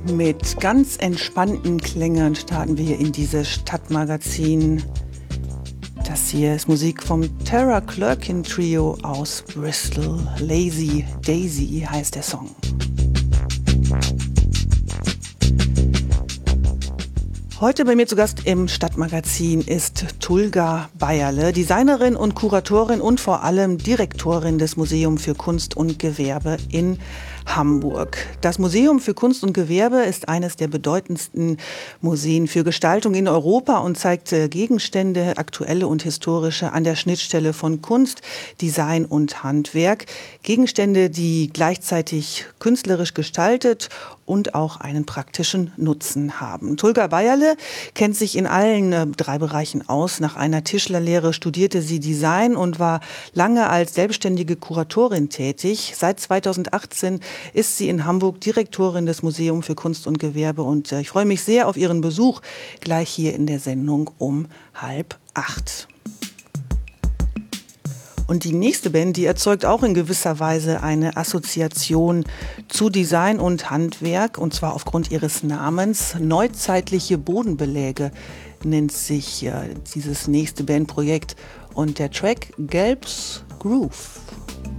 Mit ganz entspannten Klängen starten wir hier in dieses Stadtmagazin. Das hier ist Musik vom Tara Clerkin Trio aus Bristol. Lazy Daisy heißt der Song. Heute bei mir zu Gast im Stadtmagazin ist Tulga Bayerle, Designerin und Kuratorin und vor allem Direktorin des Museums für Kunst und Gewerbe in Hamburg. Das Museum für Kunst und Gewerbe ist eines der bedeutendsten Museen für Gestaltung in Europa und zeigt Gegenstände, aktuelle und historische, an der Schnittstelle von Kunst, Design und Handwerk. Gegenstände, die gleichzeitig künstlerisch gestaltet und auch einen praktischen Nutzen haben. Tulga Bayerle kennt sich in allen drei Bereichen aus. Nach einer Tischlerlehre studierte sie Design und war lange als selbstständige Kuratorin tätig. Seit 2018 ist sie in Hamburg Direktorin des Museums für Kunst und Gewerbe und ich freue mich sehr auf ihren Besuch gleich hier in der Sendung um 7:30. Und die nächste Band, die erzeugt auch in gewisser Weise eine Assoziation zu Design und Handwerk, und zwar aufgrund ihres Namens. Neuzeitliche Bodenbeläge nennt sich dieses nächste Bandprojekt und der Track Gelbs Groove.